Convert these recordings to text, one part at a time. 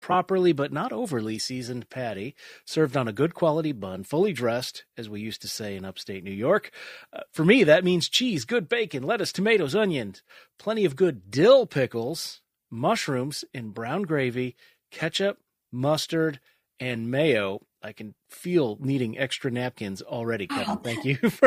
properly but not overly seasoned patty, served on a good quality bun, fully dressed, as we used to say in upstate New York. For me, that means cheese, good bacon, lettuce, tomatoes, onions, plenty of good dill pickles, mushrooms in brown gravy, ketchup, mustard, and mayo. I can feel needing extra napkins already, Kevin. Thank you for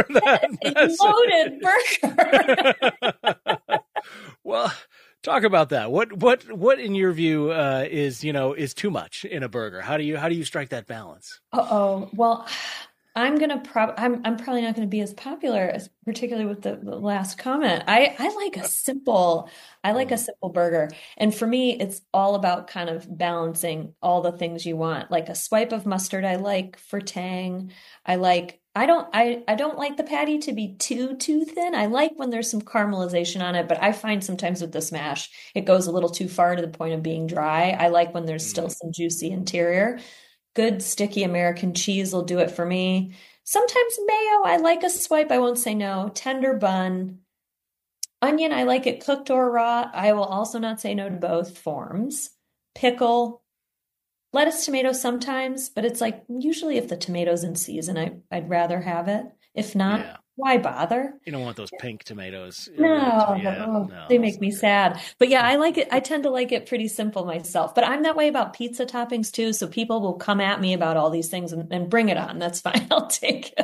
that. Loaded burger. Well, talk about that. What in your view is too much in a burger? How do you strike that balance? Well, I'm probably not going to be as popular as particularly with the last comment. I like a simple burger. And for me, it's all about kind of balancing all the things you want. Like a swipe of mustard, I like for tang. I don't like the patty to be too thin. I like when there's some caramelization on it, but I find sometimes with the smash, it goes a little too far to the point of being dry. I like when there's still some juicy interior. Good sticky American cheese will do it for me. Sometimes mayo, I like a swipe. I won't say no. Tender bun. Onion, I like it cooked or raw. I will also not say no to both forms. Pickle. Lettuce, tomato sometimes, but it's like usually if the tomato's in season, I'd rather have it. If not, why bother? You don't want those pink tomatoes. No, they make me sad. But yeah, I like it. I tend to like it pretty simple myself. But I'm that way about pizza toppings too. So people will come at me about all these things and bring it on. That's fine. I'll take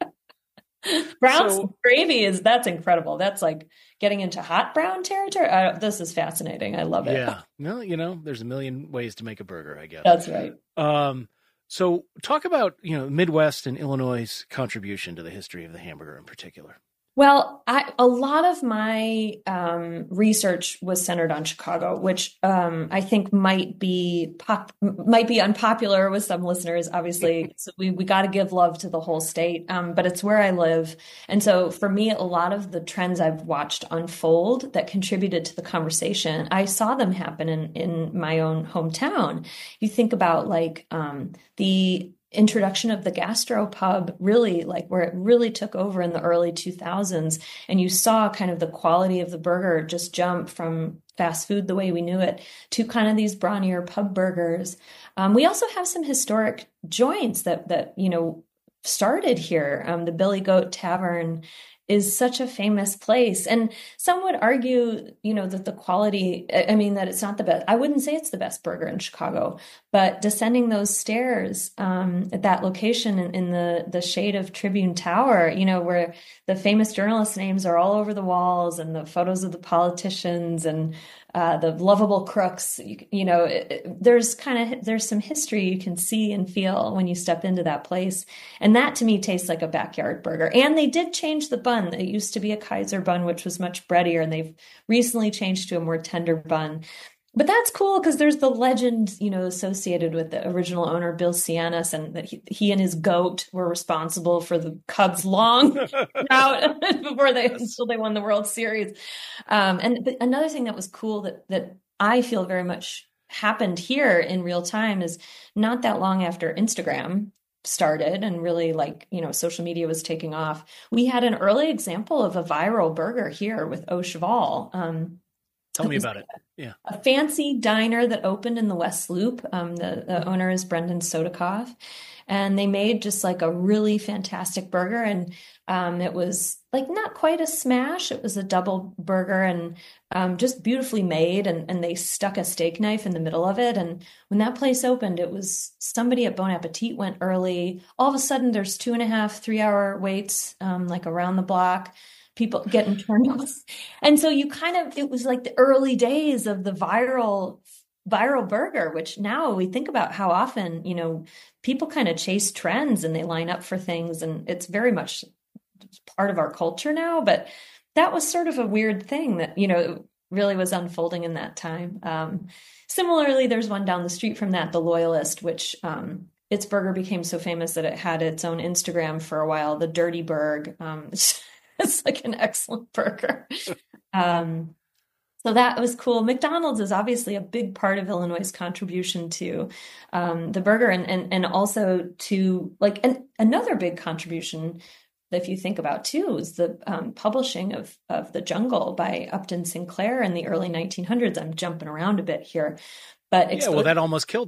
it. Brown gravy that's incredible. That's like getting into hot brown territory. This is fascinating. I love it. Yeah. Well, there's a million ways to make a burger, I guess. That's right. So talk about, Midwest and Illinois' contribution to the history of the hamburger in particular. Well, a lot of my research was centered on Chicago, which I think might be unpopular with some listeners. Obviously, so we got to give love to the whole state, but it's where I live, and so for me, a lot of the trends I've watched unfold that contributed to the conversation, I saw them happen in my own hometown. You think about like the introduction of the gastropub, really like where it really took over in the early 2000s, and you saw kind of the quality of the burger just jump from fast food the way we knew it to kind of these brawnier pub burgers. We also have some historic joints that started here. The Billy Goat Tavern is such a famous place. And some would argue, that the quality, that it's not the best. I wouldn't say it's the best burger in Chicago, but descending those stairs at that location in the shade of Tribune Tower, where the famous journalists' names are all over the walls and the photos of the politicians and the lovable crooks, there's some history you can see and feel when you step into that place. And that to me tastes like a backyard burger. And they did change the bun. It used to be a Kaiser bun, which was much breadier, and they've recently changed to a more tender bun. But that's cool because there's the legend, associated with the original owner, Bill Cianis, and that he and his goat were responsible for the Cubs' long drought until they won the World Series. But another thing that was cool that I feel very much happened here in real time is not that long after Instagram started and really social media was taking off. We had an early example of a viral burger here with Au Cheval. Tell me about it. Yeah. A fancy diner that opened in the West Loop. The owner is Brendan Sodikoff. And they made just like a really fantastic burger. And it was like not quite a smash. It was a double burger and just beautifully made. And they stuck a steak knife in the middle of it. And when that place opened, it was somebody at Bon Appetit went early. All of a sudden, there's 2.5, 3-hour waits like around the block. People getting turned off. And so it was like the early days of the viral burger, which now we think about how often, people kind of chase trends and they line up for things. And it's very much part of our culture now. But that was sort of a weird thing that, really was unfolding in that time. Similarly, there's one down the street from that, the Loyalist, which its burger became so famous that it had its own Instagram for a while, the Dirty Burg. It's like an excellent burger. So that was cool. McDonald's is obviously a big part of Illinois' contribution to the burger and also to another big contribution, if you think about too, is the publishing of The Jungle by Upton Sinclair in the early 1900s. I'm jumping around a bit here. but Yeah, well, exposure. that almost killed